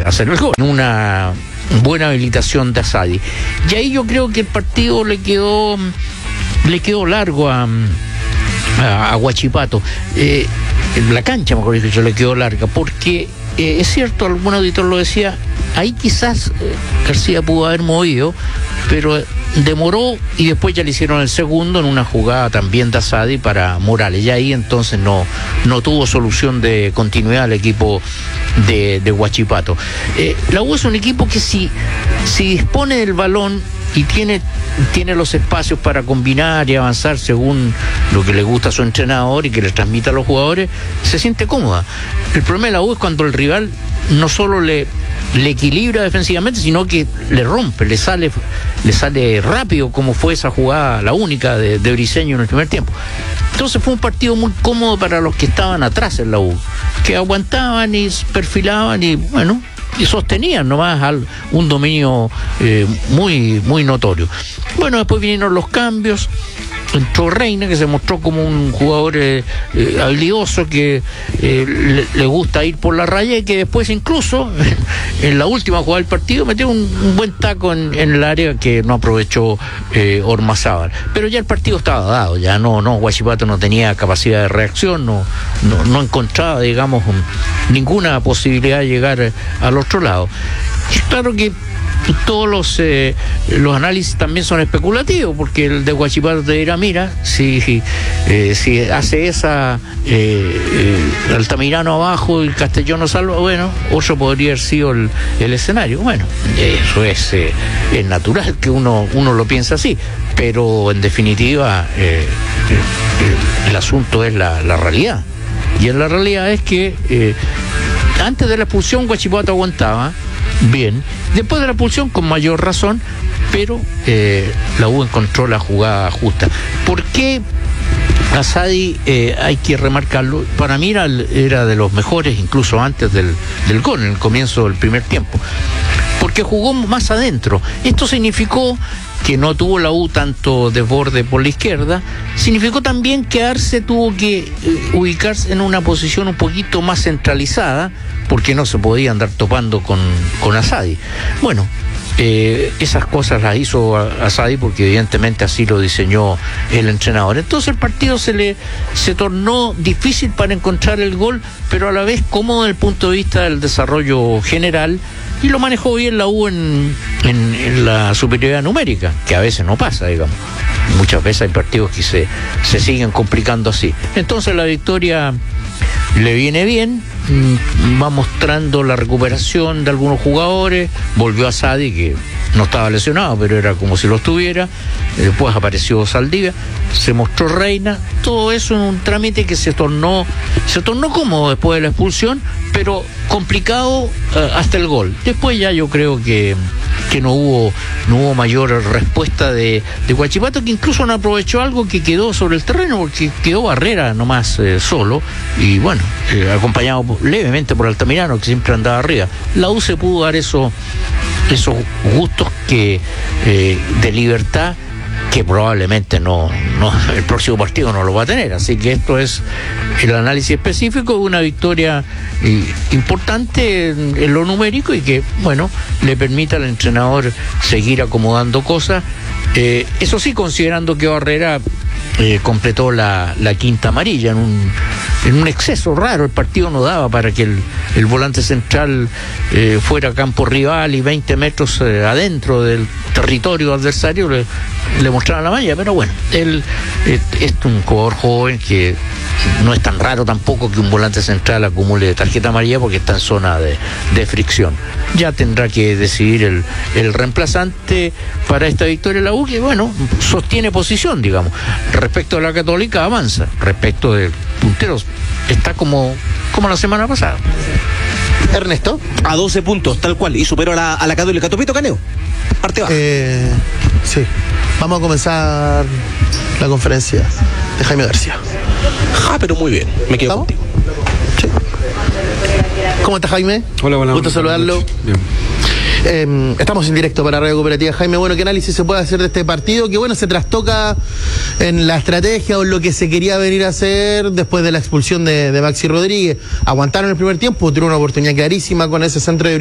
hacer el gol. Una buena habilitación de Asadi. Y ahí yo creo que el partido le quedó largo a Huachipato. La cancha, mejor dicho, le quedó larga, porque es cierto, algún auditor lo decía, ahí quizás García pudo haber movido, pero demoró y después ya le hicieron el segundo en una jugada también de Asadi para Morales. Y ahí entonces no tuvo solución de continuidad el equipo de Huachipato. La U es un equipo que si dispone del balón y tiene los espacios para combinar y avanzar según lo que le gusta a su entrenador y que le transmita a los jugadores, se siente cómoda. El problema de la U es cuando el rival no solo le equilibra defensivamente, sino que le rompe, le sale rápido, como fue esa jugada, la única de Briseño en el primer tiempo. Entonces fue un partido muy cómodo para los que estaban atrás en la U, que aguantaban y perfilaban y bueno, y sostenían nomás un dominio muy, muy notorio. Bueno, después vinieron los cambios. Entró Reina, que se mostró como un jugador habilidoso, que le gusta ir por la raya y que después incluso en la última jugada del partido metió un buen taco en el área que no aprovechó Ormazábal. Pero ya el partido estaba dado, ya Huachipato no tenía capacidad de reacción, no encontraba, digamos, ninguna posibilidad de llegar al otro lado. Y claro que todos los análisis también son especulativos, porque el de Huachipato te dirá, mira, si hace esa Altamirano abajo y Castellón no salva, bueno, otro podría haber sido el escenario. Bueno, eso es natural que uno lo piensa así, pero en definitiva el asunto es la realidad, y en la realidad es que antes de la expulsión Huachipato aguantaba bien, después de la expulsión con mayor razón, pero la U encontró la jugada justa. ¿Por qué Asadi hay que remarcarlo? Para mí era de los mejores, incluso antes del gol, en el comienzo del primer tiempo, porque jugó más adentro. Esto significó que no tuvo la U tanto desborde por la izquierda, significó también que Arce tuvo que ubicarse en una posición un poquito más centralizada, porque no se podía andar topando con Asadi. Bueno, esas cosas las hizo Asadi porque evidentemente así lo diseñó el entrenador. Entonces el partido se tornó difícil para encontrar el gol, pero a la vez cómodo desde el punto de vista del desarrollo general, y lo manejó bien la U en la superioridad numérica, que a veces no pasa, digamos. Muchas veces hay partidos que se siguen complicando así. Entonces la victoria le viene bien, va mostrando la recuperación de algunos jugadores. Volvió Asadi, que no estaba lesionado, pero era como si lo estuviera. Después apareció Saldivia, se mostró Reina. Todo eso en un trámite que se tornó cómodo después de la expulsión, pero complicado hasta el gol. Después ya yo creo que no hubo mayor respuesta de Huachipato, que incluso no aprovechó algo que quedó sobre el terreno, porque quedó Barrera nomás solo, y bueno, acompañado levemente por Altamirano, que siempre andaba arriba. La U se pudo dar esos gustos de libertad, que probablemente no el próximo partido no lo va a tener. Así que esto es el análisis específico de una victoria importante en lo numérico, y que, bueno, le permite al entrenador seguir acomodando cosas. Eso sí, considerando que Barrera completó la quinta amarilla en un exceso raro. El partido no daba para que el volante central fuera a campo rival y 20 metros adentro del territorio adversario le mostraron la malla, pero bueno, él es un jugador joven, que no es tan raro tampoco que un volante central acumule tarjeta amarilla, porque está en zona de fricción. Ya tendrá que decidir el reemplazante para esta victoria de la U, que bueno, sostiene posición, digamos. Respecto a la Católica avanza, respecto de punteros está como la semana pasada. Ernesto, a 12 puntos, tal cual, y superó a la Católica. Topito Caneo, parte baja. Sí, vamos a comenzar la conferencia de Jaime García. Pero muy bien, me quedo contigo. Sí. ¿Cómo está, Jaime? Hola. Gusto saludarlo. Bien. Estamos en directo para Radio Cooperativa. Jaime, bueno, ¿qué análisis se puede hacer de este partido? Que bueno, se trastoca en la estrategia o en lo que se quería venir a hacer después de la expulsión de Maxi Rodríguez. Aguantaron el primer tiempo, tuvieron una oportunidad clarísima con ese centro de